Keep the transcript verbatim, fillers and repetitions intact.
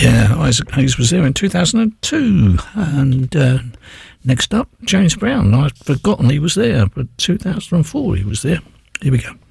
Yeah, Isaac Hayes was there in two thousand two. And uh, next up, James Brown. I'd forgotten he was there, but two thousand four he was there. Here we go.